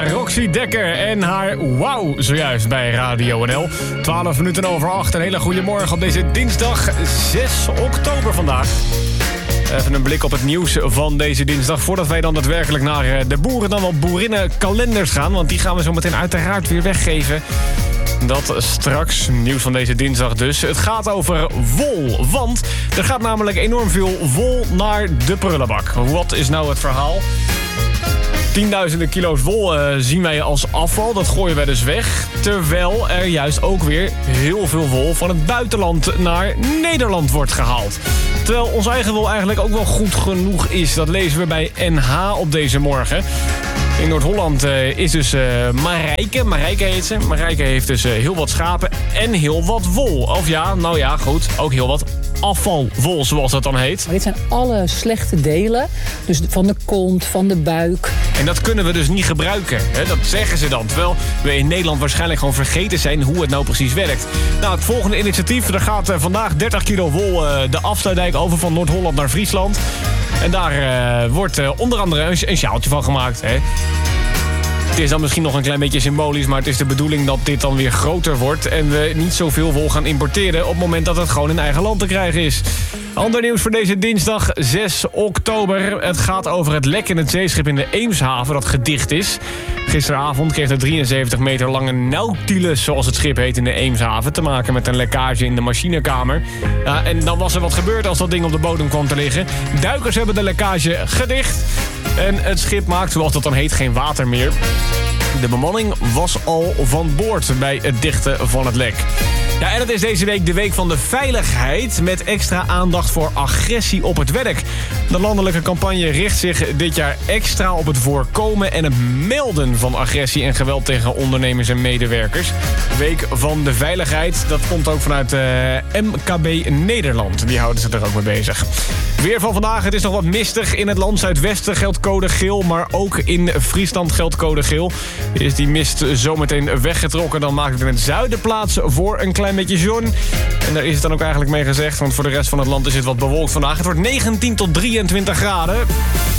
Roxy Dekker en haar Wauw zojuist bij Radio NL. 12 minuten over 8. Een hele goede morgen op deze dinsdag 6 oktober vandaag. Even een blik op het nieuws van deze dinsdag. Voordat wij dan daadwerkelijk naar de boeren dan wel boerinnenkalenders gaan. Want die gaan we zo meteen uiteraard weer weggeven. Dat straks, nieuws van deze dinsdag dus. Het gaat over wol, want er gaat namelijk enorm veel wol naar de prullenbak. Wat is nou het verhaal? Tienduizenden kilo's wol zien wij als afval, dat gooien wij dus weg. Terwijl er juist ook weer heel veel wol van het buitenland naar Nederland wordt gehaald. Terwijl ons eigen wol eigenlijk ook wel goed genoeg is. Dat lezen we bij NH op deze morgen. In Noord-Holland is dus Marijke. Marijke heet ze. Marijke heeft dus heel wat schapen en heel wat wol. Of ja, nou ja, goed, ook heel wat afvalwol, zoals dat dan heet. Maar dit zijn alle slechte delen. Dus van de kont, van de buik. En dat kunnen we dus niet gebruiken. Hè? Dat zeggen ze dan. Terwijl we in Nederland waarschijnlijk gewoon vergeten zijn hoe het nou precies werkt. Nou, het volgende initiatief. Er gaat vandaag 30 kilo wol de afsluitdijk over van Noord-Holland naar Friesland. En daar wordt onder andere een sjaaltje van gemaakt. Hè? Het is dan misschien nog een klein beetje symbolisch, maar het is de bedoeling dat dit dan weer groter wordt en we niet zoveel wol gaan importeren op het moment dat het gewoon in eigen land te krijgen is. Ander nieuws voor deze dinsdag 6 oktober. Het gaat over het lek in het zeeschip in de Eemshaven dat gedicht is. Gisteravond kreeg de 73 meter lange Nautilus, zoals het schip heet in de Eemshaven, te maken met een lekkage in de machinekamer. Ja, en dan was er wat gebeurd als dat ding op de bodem kwam te liggen. Duikers hebben de lekkage gedicht. En het schip maakt, zoals dat dan heet, geen water meer. De bemanning was al van boord bij het dichten van het lek. Ja, en het is deze week de week van de veiligheid met extra aandacht voor agressie op het werk. De landelijke campagne richt zich dit jaar extra op het voorkomen en het melden van agressie en geweld tegen ondernemers en medewerkers. Week van de veiligheid, dat komt ook vanuit MKB Nederland. Die houden zich er ook mee bezig. Weer van vandaag, het is nog wat mistig. In het land Zuidwesten geldt code geel, maar ook in Friesland geldt code geel. Is die mist zometeen weggetrokken, dan maakt het in het zuiden plaats voor een klein beetje zon. En daar is het dan ook eigenlijk mee gezegd, want voor de rest van het land is het wat bewolkt vandaag. Het wordt 19 tot 23 graden.